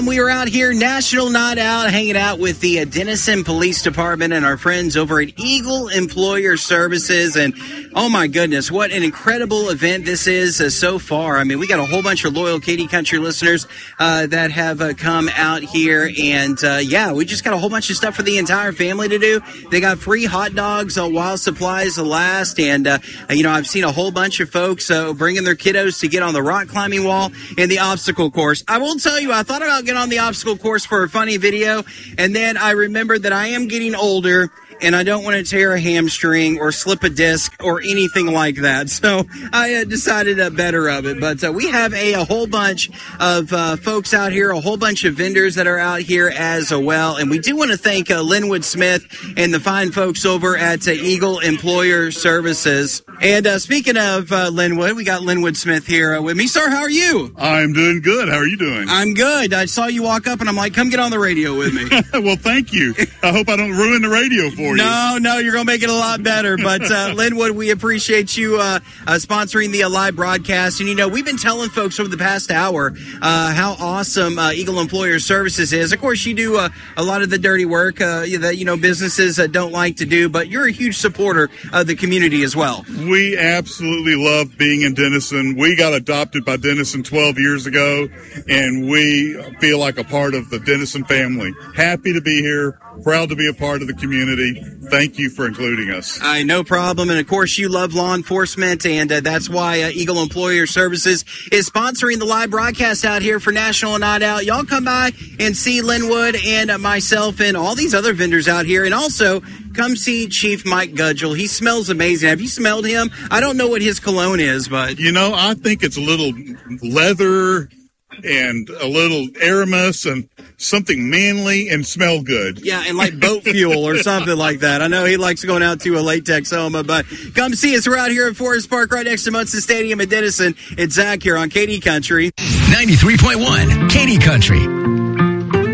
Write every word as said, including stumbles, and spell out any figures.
We were out here, National Night Out, hanging out with the uh, Denison Police Department and our friends over at Eagle Employer Services. And oh my goodness, what an incredible event this is uh, so far. I mean, we got a whole bunch of loyal Katy Country listeners uh, that have uh, come out here. And uh, yeah, we just got a whole bunch of stuff for the entire family to do. They got free hot dogs uh, while supplies last. And, uh, you know, I've seen a whole bunch of folks uh, bringing their kiddos to get on the rock climbing wall and the obstacle course. I will tell you, I thought about getting on the obstacle course for a funny video, and then I remembered that I am getting older and I don't want to tear a hamstring or slip a disc or anything like that. So I uh, decided uh, better of it. But uh, we have a, a whole bunch of uh, folks out here, a whole bunch of vendors that are out here as well. And we do want to thank uh, Linwood Smith and the fine folks over at uh, Eagle Employer Services. And uh, speaking of uh, Linwood, we got Linwood Smith here uh, with me. Sir, how are you? I'm doing good. How are you doing? I'm good. I saw you walk up and I'm like, come get on the radio with me. Well, thank you. I hope I don't ruin the radio for you. No, no, you're going to make it a lot better. But, uh, Linwood, we appreciate you uh, uh, sponsoring the uh, live broadcast. And, you know, we've been telling folks over the past hour uh, how awesome uh, Eagle Employer Services is. Of course, you do uh, a lot of the dirty work uh, that, you know, businesses uh, don't like to do. But you're a huge supporter of the community as well. We absolutely love being in Denison. We got adopted by Denison twelve years ago, and we feel like a part of the Denison family. Happy to be here. Proud to be a part of the community. Thank you for including us. Uh, no problem. And, of course, you love law enforcement, and uh, that's why uh, Eagle Employer Services is sponsoring the live broadcast out here for National Night Out. Y'all come by and see Linwood and uh, myself and all these other vendors out here. And also, come see Chief Mike Gudgel. He smells amazing. Have you smelled him? I don't know what his cologne is, but... You know, I think it's a little leather and a little Aramis and something manly and smell good. Yeah, and like boat fuel or something like that. I know he likes going out to a Lake Texoma, but come see us. We're out here at Forest Park right next to Munson Stadium in Denison. It's Zach here on Katy Country. ninety-three point one Katy Country.